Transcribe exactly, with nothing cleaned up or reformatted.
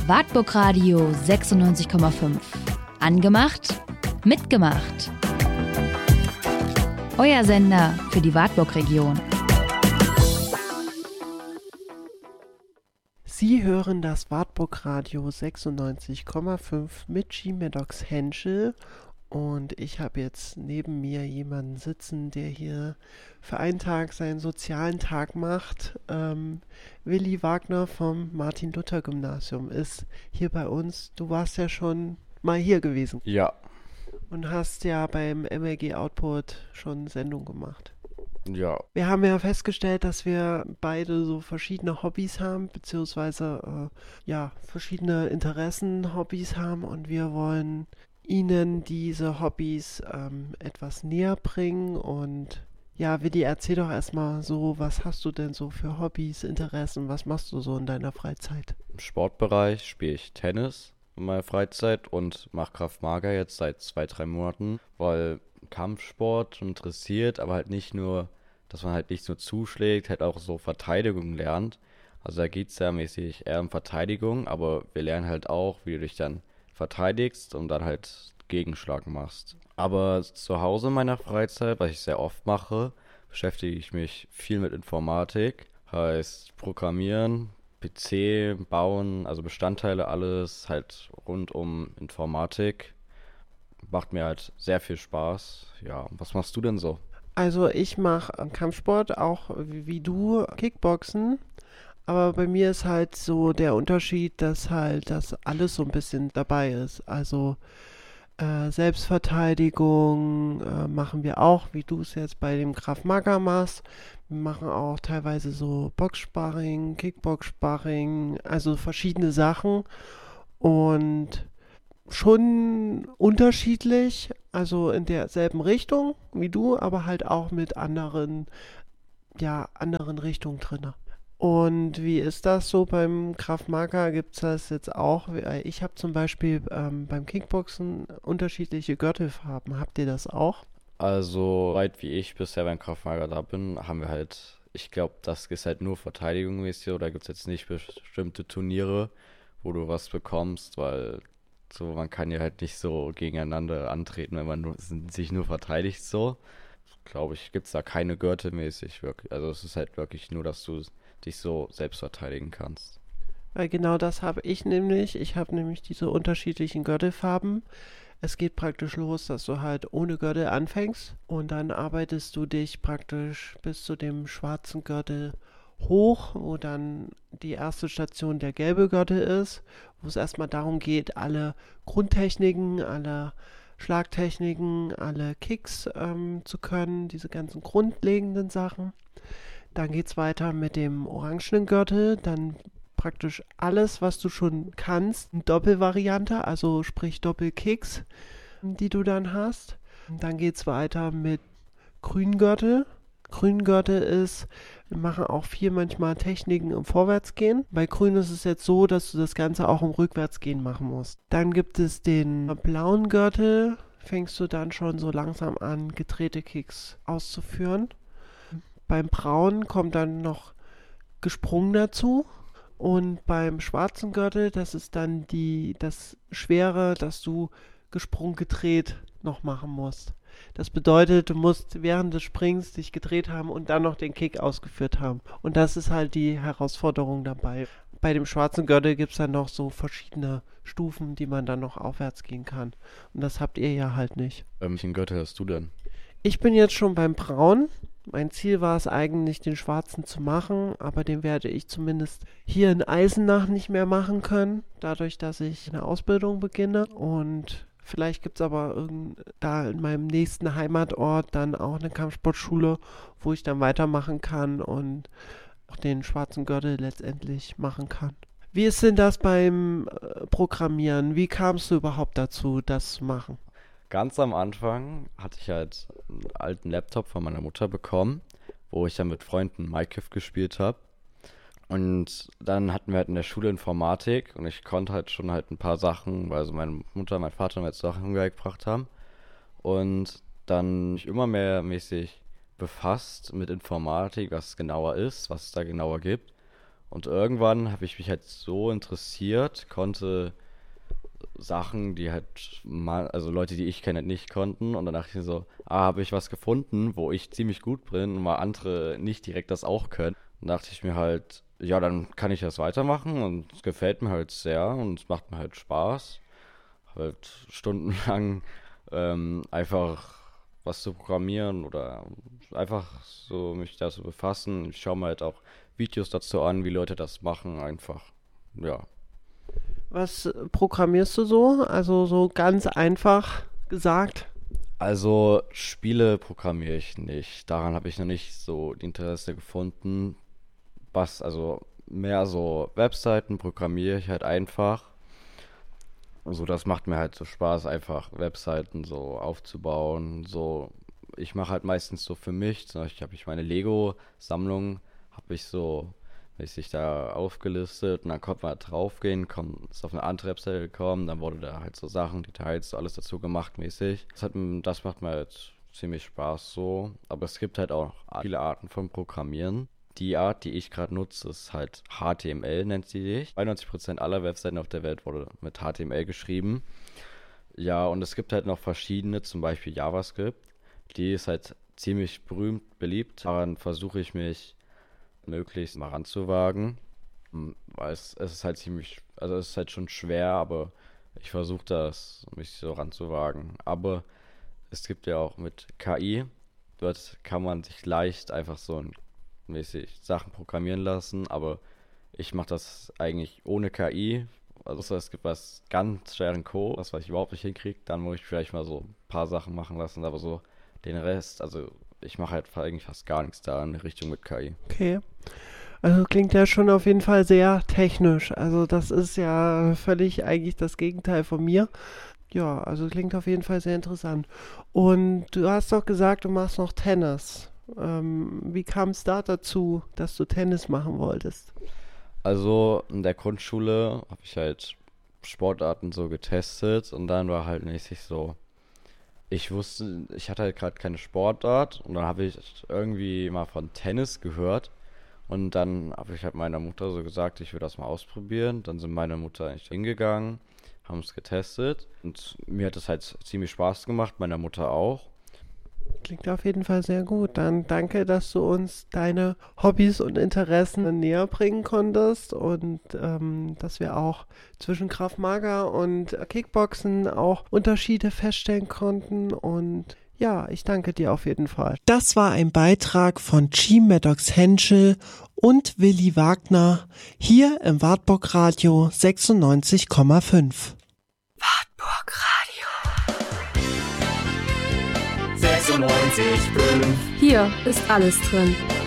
Wartburg Radio sechsundneunzig Komma fünf. Angemacht, mitgemacht. Euer Sender für die Wartburg-Region. Sie hören das Wartburg Radio sechsundneunzig Komma fünf mit G-Medox Henschel und ich habe jetzt neben mir jemanden sitzen, der hier für einen Tag seinen sozialen Tag macht. Ähm, Willi Wagner vom Martin-Luther-Gymnasium ist hier bei uns. Du warst ja schon mal hier gewesen. Ja. Und hast ja beim M L G Output schon Sendung gemacht. Ja. Wir haben ja festgestellt, dass wir beide so verschiedene Hobbys haben, beziehungsweise äh, ja, verschiedene Interessen, Hobbys haben und wir wollen Ihnen diese Hobbys ähm, etwas näher bringen. Und ja, Willi, erzähl doch erstmal so, was hast du denn so für Hobbys, Interessen, was machst du so in deiner Freizeit? Im Sportbereich spiele ich Tennis in meiner Freizeit und mache Krav Maga jetzt seit zwei, drei Monaten, weil Kampfsport interessiert, aber halt nicht nur, dass man halt nicht nur zuschlägt, halt auch so Verteidigung lernt. Also da geht es ja mäßig eher um Verteidigung, aber wir lernen halt auch, wie du dich dann verteidigst und dann halt Gegenschlag machst. Aber zu Hause in meiner Freizeit, was ich sehr oft mache, beschäftige ich mich viel mit Informatik, heißt Programmieren, P C, Bauen, also Bestandteile, alles halt rund um Informatik. Macht mir halt sehr viel Spaß. Ja, was machst du denn so? Also ich mache Kampfsport, auch wie, wie du, Kickboxen. Aber bei mir ist halt so der Unterschied, dass halt das alles so ein bisschen dabei ist. Also äh, Selbstverteidigung äh, machen wir auch, wie du es jetzt bei dem Krav Maga machst. Wir machen auch teilweise so Boxsparring, Kickbox-Sparring, also verschiedene Sachen. Und schon unterschiedlich, also in derselben Richtung wie du, aber halt auch mit anderen, ja, anderen Richtungen drin. Und wie ist das so beim Krav Maga? Gibt es das jetzt auch? Ich habe zum Beispiel ähm, beim Kickboxen unterschiedliche Gürtelfarben. Habt ihr das auch? Also, weit wie ich bisher beim Krav Maga da bin, haben wir halt, ich glaube, das ist halt nur Verteidigung mäßig, oder gibt es jetzt nicht bestimmte Turniere, wo du was bekommst, weil so, man kann ja halt nicht so gegeneinander antreten, wenn man nur, sich nur verteidigt so. Glaube ich, gibt es da keine Gürtel mäßig wirklich. Also es ist halt wirklich nur, dass du dich so selbst verteidigen kannst. Weil genau das habe ich nämlich. Ich habe nämlich diese unterschiedlichen Gürtelfarben. Es geht praktisch los, dass du halt ohne Gürtel anfängst und dann arbeitest du dich praktisch bis zu dem schwarzen Gürtel hoch, wo dann die erste Station der gelbe Gürtel ist, wo es erstmal darum geht, alle Grundtechniken, alle Schlagtechniken, alle Kicks ähm, zu können, diese ganzen grundlegenden Sachen. Dann geht es weiter mit dem orangenen Gürtel, dann praktisch alles, was du schon kannst, eine Doppelvariante, also sprich Doppelkicks, die du dann hast. Dann geht es weiter mit grünen Gürtel. Grüngürtel ist, wir machen auch viel manchmal Techniken im Vorwärtsgehen. Bei Grün ist es jetzt so, dass du das Ganze auch im Rückwärtsgehen machen musst. Dann gibt es den blauen Gürtel, fängst du dann schon so langsam an, gedrehte Kicks auszuführen. Beim braunen kommt dann noch gesprungen dazu. Und beim schwarzen Gürtel, das ist dann die, das Schwere, dass du gesprungen gedreht noch machen musst. Das bedeutet, du musst während des Springs dich gedreht haben und dann noch den Kick ausgeführt haben. Und das ist halt die Herausforderung dabei. Bei dem schwarzen Gürtel gibt es dann noch so verschiedene Stufen, die man dann noch aufwärts gehen kann. Und das habt ihr ja halt nicht. Ähm, welchen Gürtel hast du denn? Ich bin jetzt schon beim Braun. Mein Ziel war es eigentlich, den schwarzen zu machen, aber den werde ich zumindest hier in Eisenach nicht mehr machen können, dadurch, dass ich eine Ausbildung beginne. Und vielleicht gibt es aber irgend, da in meinem nächsten Heimatort dann auch eine Kampfsportschule, wo ich dann weitermachen kann und auch den schwarzen Gürtel letztendlich machen kann. Wie ist denn das beim äh, Programmieren? Wie kamst du überhaupt dazu, das zu machen? Ganz am Anfang hatte ich halt einen alten Laptop von meiner Mutter bekommen, wo ich dann mit Freunden Minecraft gespielt habe. Und dann hatten wir halt in der Schule Informatik und ich konnte halt schon halt ein paar Sachen, weil also meine Mutter, mein Vater mir jetzt Sachen gebracht haben. Und dann mich immer mehr mäßig befasst mit Informatik, was es genauer ist, was es da genauer gibt. Und irgendwann habe ich mich halt so interessiert, konnte Sachen, die halt mal, also Leute, die ich kenne, nicht konnten. Und dann dachte ich mir so, ah, habe ich was gefunden, wo ich ziemlich gut bin und mal andere nicht direkt das auch können. Dann dachte ich mir halt, ja, dann kann ich das weitermachen und es gefällt mir halt sehr und es macht mir halt Spaß. Halt stundenlang ähm, einfach was zu programmieren oder einfach so mich da zu befassen. Ich schaue mir halt auch Videos dazu an, wie Leute das machen, einfach, ja. Was programmierst du so? Also so ganz einfach gesagt. Also Spiele programmiere ich nicht. Daran habe ich noch nicht so die Interesse gefunden. Was, also mehr so Webseiten programmiere ich halt einfach. Also das macht mir halt so Spaß, einfach Webseiten so aufzubauen. So, ich mache halt meistens so für mich. Zum Beispiel habe ich meine Lego-Sammlung, habe ich so mäßig da aufgelistet und dann konnte man halt draufgehen, kommt, ist auf eine andere Webseite gekommen, dann wurde da halt so Sachen, Details, so alles dazu gemacht mäßig. Das, hat, das macht mir halt ziemlich Spaß so, aber es gibt halt auch viele Arten von Programmieren. Die Art, die ich gerade nutze, ist halt H T M L, nennt sie sich. zweiundneunzig Prozent aller Webseiten auf der Welt wurde mit H T M L geschrieben. Ja, und es gibt halt noch verschiedene, zum Beispiel JavaScript. Die ist halt ziemlich berühmt, beliebt. Daran versuche ich mich möglichst mal ranzuwagen. Weil es, es ist halt ziemlich, also es ist halt schon schwer, aber ich versuche das, mich so ranzuwagen. Aber es gibt ja auch mit K I, dort kann man sich leicht einfach so ein mäßig Sachen programmieren lassen, aber ich mache das eigentlich ohne K I. Also es gibt was ganz schweren Code, was ich überhaupt nicht hinkriege, dann muss ich vielleicht mal so ein paar Sachen machen lassen, aber so den Rest, also ich mache halt eigentlich fast gar nichts da in Richtung mit K I. Okay. Also klingt ja schon auf jeden Fall sehr technisch. Also das ist ja völlig eigentlich das Gegenteil von mir. Ja, also klingt auf jeden Fall sehr interessant. Und du hast doch gesagt, du machst noch Tennis. Ähm, wie kam es da dazu, dass du Tennis machen wolltest? Also in der Grundschule habe ich halt Sportarten so getestet und dann war halt mäßig so, ich wusste, ich hatte halt gerade keine Sportart und dann habe ich irgendwie mal von Tennis gehört und dann habe ich halt meiner Mutter so gesagt, ich will das mal ausprobieren. Dann sind meine Mutter eigentlich hingegangen, haben es getestet und mir hat es halt ziemlich Spaß gemacht, meiner Mutter auch. Klingt auf jeden Fall sehr gut. Dann danke, dass du uns deine Hobbys und Interessen näher bringen konntest und ähm, dass wir auch zwischen Krav Maga und Kickboxen auch Unterschiede feststellen konnten. Und ja, ich danke dir auf jeden Fall. Das war ein Beitrag von G. Maddox Henschel und Willi Wagner hier im Wartburg Radio sechsundneunzig Komma fünf. Wartburg Radio sechsundneunzig Komma fünf. Hier ist alles drin.